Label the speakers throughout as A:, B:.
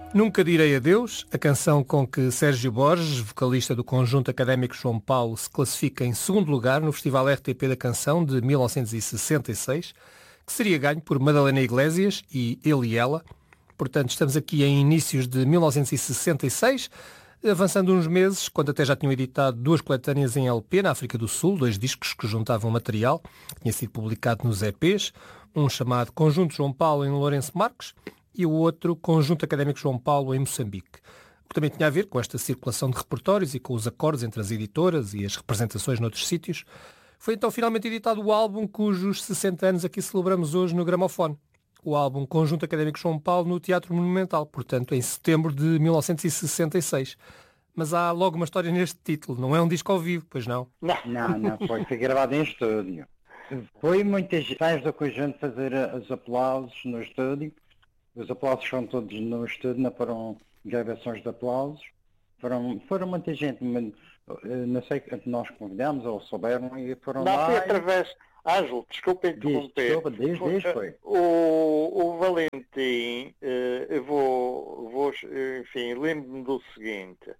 A: Nunca Direi Adeus, a canção com que Sérgio Borges, vocalista do Conjunto Académico João Paulo, se classifica em segundo lugar no Festival RTP da Canção de 1966, que seria ganho por Madalena Iglesias e Ele e Ela. Portanto, estamos aqui em inícios de 1966, avançando uns meses, quando até já tinham editado duas coletâneas em LP na África do Sul, dois discos que juntavam material, que tinha sido publicado nos EPs, um chamado Conjunto João Paulo em Lourenço Marques, e o outro Conjunto Académico João Paulo em Moçambique, o que também tinha a ver com esta circulação de repertórios e com os acordos entre as editoras e as representações noutros sítios. Foi então finalmente editado o álbum cujos 60 anos aqui celebramos hoje no Gramofone. O álbum Conjunto Académico João Paulo no Teatro Monumental, portanto em setembro de 1966. Mas há logo uma história neste título, não é um disco ao vivo, pois não?
B: Não, foi gravado em estúdio. Foi muitas fãs do conjunto fazer os aplausos no estúdio. Os aplausos foram todos no estúdio, não foram gravações de aplausos. Foram muita gente, mas, não sei que nós convidamos ou souberam e foram lá.
C: Não, foi através... Ângelo, desculpa interromper.
B: Desde foi.
C: O Valentim, enfim, lembro-me do seguinte.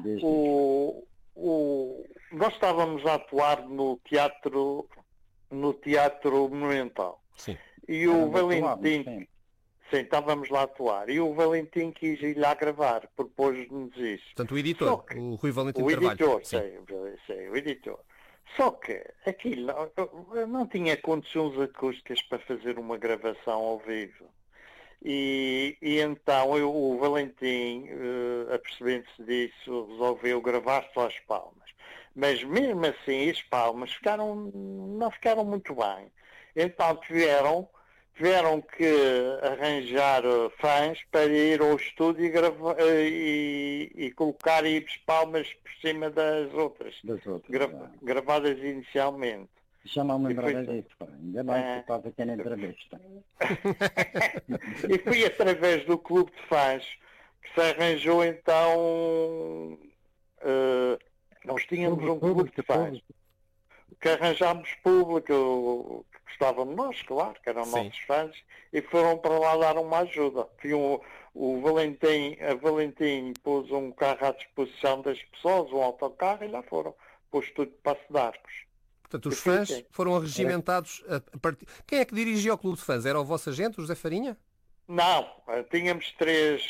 C: Nós estávamos a atuar no Teatro Monumental.
A: Sim.
C: E o Valentim... Sim, estávamos lá a atuar. E o Valentim quis ir lá gravar, propôs-nos isso.
A: Portanto, o editor, o Rui Valentim
C: o
A: Carvalho.
C: Editor, sim, o editor. Só que aquilo não tinha condições acústicas para fazer uma gravação ao vivo. E então o Valentim, apercebendo-se disso, resolveu gravar só as palmas. Mas mesmo assim as palmas não ficaram muito bem. Então tiveram que arranjar fãs para ir ao estúdio e, gravar, e colocar as palmas por cima das outras gravadas inicialmente.
B: Já não me lembrava disso, ainda bem que estás aqui na entrevista.
C: E foi através do clube de fãs que se arranjou então... nós tínhamos um clube de fãs que arranjámos público, que gostávamos nós, claro, que eram nossos fãs, e foram para lá dar uma ajuda. A Valentim pôs um carro à disposição das pessoas, um autocarro, e lá foram, pôs tudo para se dar.
A: Portanto, os fãs foram arregimentados a partir... Quem é que dirigia o clube de fãs? Era o vosso agente, o José Farinha?
C: Não, tínhamos três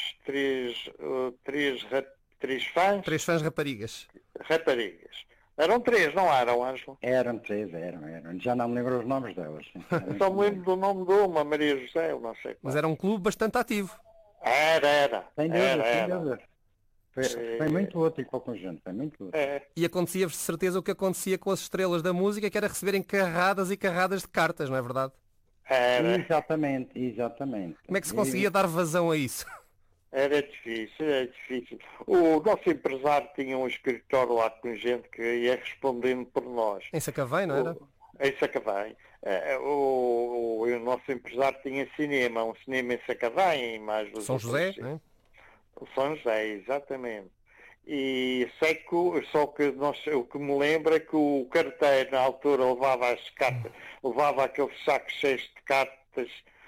C: fãs.
A: Três fãs raparigas.
C: Eram três, não eram, Ângelo?
B: Eram três. Já não me lembro os nomes delas.
C: Só me lembro do nome de uma, Maria José, eu não sei qual.
A: Mas era um clube bastante ativo.
C: Era.
B: Sem dúvida. Foi muito útil para o conjunto, foi muito útil.
A: E acontecia-vos de certeza o que acontecia com as estrelas da música, que era receberem carradas e carradas de cartas, não é verdade?
C: Era.
B: Exatamente.
A: Como é que se conseguia dar vazão a isso?
C: Era difícil. O nosso empresário tinha um escritório lá com gente que ia respondendo por nós.
A: Em Sacavém, não era?
C: Em Sacavém. O nosso empresário tinha cinema, um cinema em Sacavém, em mais do
A: São José, não é?
C: São José, exatamente. E sei que, só que o que me lembro é que o carteiro na altura levava as cartas, levava aqueles sacos cheios de cartas.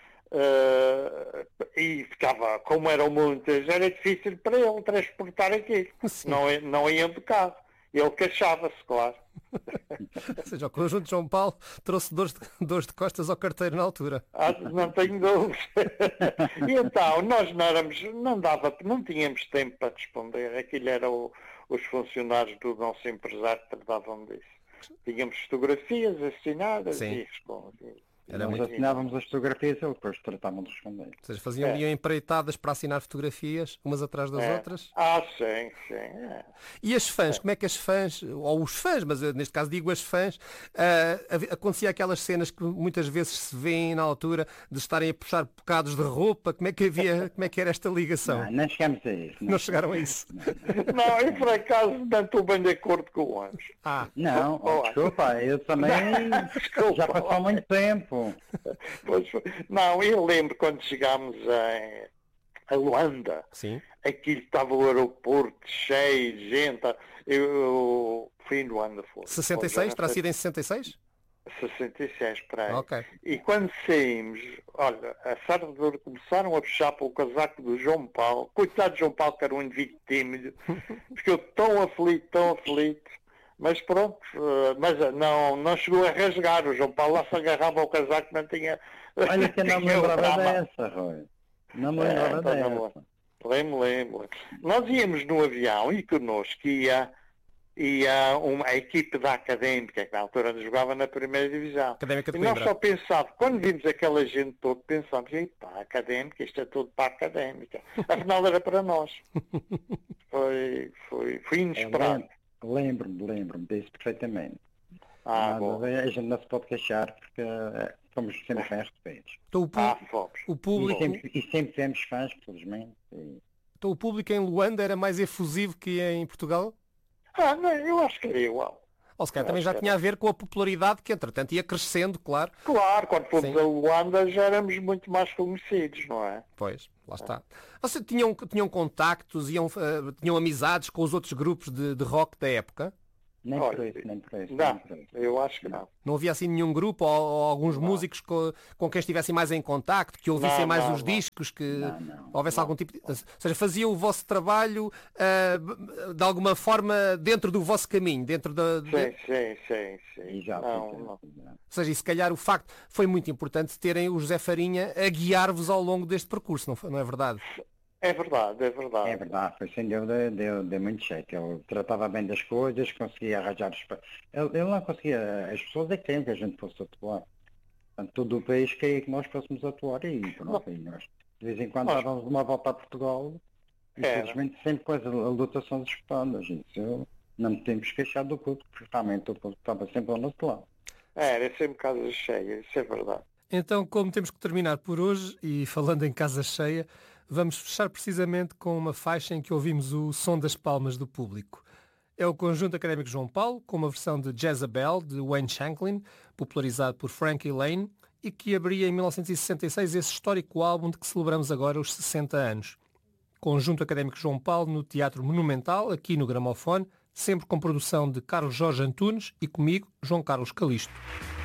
C: E ficava, como eram muitas, era difícil para ele transportar aquilo. Não iam de carro. Ele queixava-se, claro.
A: Ou seja, o Conjunto de João Paulo trouxe dores de costas ao carteiro na altura.
C: Não tenho dúvidas. E então, nós não tínhamos tempo para responder. Aquilo era os funcionários do nosso empresário que tratavam disso. Tínhamos fotografias assinadas e respondiam.
B: Nós assinávamos as fotografias e depois tratávamos de responder.
A: Ou seja, faziam empreitadas para assinar fotografias, umas atrás das outras?
C: Sim.
A: E as fãs, como é que as fãs, ou os fãs, mas eu, neste caso digo as fãs, acontecia aquelas cenas que muitas vezes se vêem na altura de estarem a puxar bocados de roupa, como é que era esta ligação?
B: Não chegamos a isso.
A: Não chegaram a isso?
C: Não, eu por acaso não estou bem de acordo com o Anjo.
B: Não, desculpa, eu também já passou muito tempo.
C: Não, eu lembro quando chegámos a Luanda, aquilo estava o aeroporto cheio de gente. Eu fui em Luanda.
A: 66? Terá sido em 66?
C: 66, para aí.
A: Ok.
C: E quando saímos, olha, a servidora começaram a puxar para o casaco do João Paulo. Coitado de João Paulo, que era um indivíduo tímido. Ficou tão aflito. Mas pronto, mas não chegou a rasgar. O João Paulo lá se agarrava ao casaco, não tinha...
B: Olha que eu não me lembrava dessa, Rui. Não me lembrava dessa.
C: Lembro. Nós íamos no avião e connosco ia a equipe da Académica, que na altura jogava na primeira divisão.
A: Académica de
C: E nós
A: Coimbra.
C: só pensávamos, quando vimos aquela gente toda, pensámos, eita, a Académica, isto é tudo para a Académica. Afinal era para nós. Foi inesperado.
B: Lembro-me disso perfeitamente.
C: Bom.
B: A gente não se pode queixar porque fomos sempre bem recebidos.
A: Então,
C: Fomos.
A: o público,
B: E sempre tivemos fãs, felizmente.
A: então, o público em Luanda era mais efusivo que em Portugal?
C: Não, eu acho que era igual.
A: Ou se calhar também já tinha a ver com a popularidade que, entretanto, ia crescendo, claro.
C: Claro, quando fomos
A: Sim.
C: a Luanda já éramos muito mais conhecidos, não é?
A: Pois, lá está. Vocês tinham contactos, tinham amizades com os outros grupos de rock da época?
B: Nem
C: Olha,
B: por isso, nem por isso.
C: Não, eu acho que não.
A: Não havia assim nenhum grupo ou alguns músicos com quem estivessem mais em contacto, que ouvissem mais os discos, que houvesse algum tipo de... Ou seja, faziam o vosso trabalho de alguma forma dentro do vosso caminho, dentro da...
C: Sim.
B: Exato.
A: Ou seja, e se calhar o facto foi muito importante terem o José Farinha a guiar-vos ao longo deste percurso, não é verdade?
C: É verdade.
B: É verdade, foi sem dúvida, deu muito jeito. Ele tratava bem das coisas, conseguia arranjar os... Ele não conseguia, as pessoas é que queriam que a gente fosse atuar. Portanto, todo o país queria que nós fôssemos atuar e pronto, e nós de vez em quando dávamos uma volta a Portugal e infelizmente sempre com a lotação disputada. Isso não me temos queixado do público, porque realmente o público estava sempre ao nosso lado.
C: Era sempre casa cheia, isso é verdade.
A: Então, como temos que terminar por hoje, e falando em casa cheia, vamos fechar precisamente com uma faixa em que ouvimos o som das palmas do público. É o Conjunto Académico João Paulo, com uma versão de Jezebel, de Wayne Shanklin, popularizado por Frankie Lane, e que abria em 1966 esse histórico álbum de que celebramos agora os 60 anos. Conjunto Académico João Paulo no Teatro Monumental, aqui no Gramofone, sempre com produção de Carlos Jorge Antunes e comigo, João Carlos Calisto.